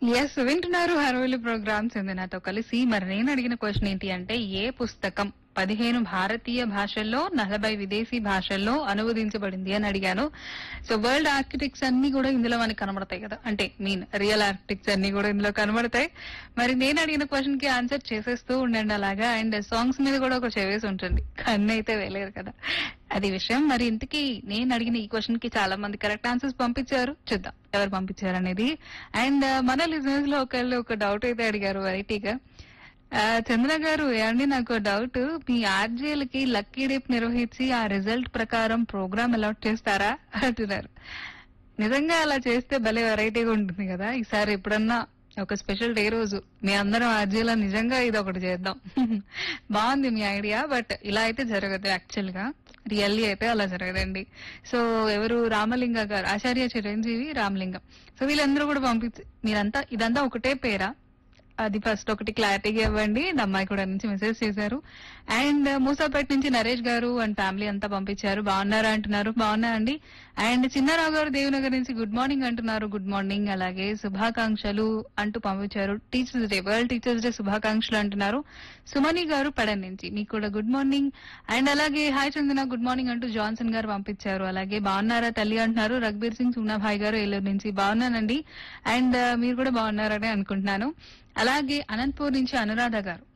Yes వింటున్నారు హర్వలి programmes ఉంది నాతో కలిసి. మరి నేను అడిగిన క్వశ్చన్ ఏంటి అంటే, ఏ పుస్తకం 15 భారతీయ భాషల్లో 40 విదేశీ భాషల్లో అనువదించబడింది అని అడిగాను. సో వరల్డ్ ఆర్కిటెక్ట్స్ అన్ని కూడా ఇందులో మనకి కనబడతాయి కదా, అంటే రియల్ ఆర్కిటెక్ట్స్ అన్ని కూడా ఇందులో కనబడతాయి. మరి నేను అడిగిన క్వశ్చన్ కి ఆన్సర్ చేసేస్తూ ఉండండి అలాగా. అండ్ సాంగ్స్ మీద కూడా ఒక చెవేసి ఉంటుంది, కన్ను అయితే వేయలేరు కదా, అది విషయం. మరి ఇంతకీ నేను అడిగిన ఈ క్వశ్చన్ కి చాలా మంది కరెక్ట్ ఆన్సర్స్ పంపించారు. చూద్దాం ఎవరు పంపించారు అనేది. అండ్ మన లిజనర్స్ లో ఒకళ్ళు ఒక డౌట్ అయితే అడిగారు వెరైటీగా. చంద్ర గారు, ఏమండి నాకు డౌట్, మీ ఆర్జేలకి లక్కీ డేప్ నిర్వహించి ఆ రిజల్ట్ ప్రకారం ప్రోగ్రామ్ అలాట్ చేస్తారా అంటున్నారు. నిజంగా అలా చేస్తే భలే వెరైటీగా ఉంటుంది కదా. ఈసారి ఎప్పుడన్నా ఒక స్పెషల్ డే రోజు మీ అందరం ఆర్జేలా నిజంగా ఇది ఒకటి చేద్దాం. బాగుంది మీ ఐడియా, బట్ ఇలా అయితే జరగదు యాక్చువల్ గా. రియల్లీ అయితే అలా జరగదండి. సో ఎవరు, రామలింగ గారు, ఆచార్య చిరంజీవి రామలింగం. సో వీళ్ళందరూ కూడా పంపించి, మీరంతా ఇదంతా ఒకటే పేరా, అది ఫస్ట్ ఒకటి క్లారిటీగా ఇవ్వండి. ఈ అమ్మాయి కూడా నుంచి మెసేజ్ చేశారు. అండ్ మూసాపేట నుంచి నరేష్ గారు అండ్ ఫ్యామిలీ అంతా పంపించారు. బాగున్నారా అంటున్నారు. బాగున్నా అండి. అండ్ చిన్నారావు గారు దేవినగర్ నుంచి గుడ్ మార్నింగ్ అంటున్నారు. Good morning. అలాగే శుభాకాంక్షలు అంటూ పంపించారు. Teachers day, world teachers day శుభాకాంక్షలు అంటున్నారు. సుమని గారు పడన్ నుంచి, మీకు కూడా గుడ్ మార్నింగ్. అండ్ అలాగే హాయ్ చందన గుడ్ మార్నింగ్ అంటూ జాన్సన్ గారు పంపించారు. అలాగే బాగున్నారా తల్లి అంటున్నారు. రఘుబీర్ సింగ్ సునాభాయ్ గారు ఏలూరు నుంచి, బాగున్నానండి. అండ్ మీరు కూడా బాగున్నారని అనుకుంటున్నాను. అలాగే అనంతపూర్ నుంచి అనురాధ గారు,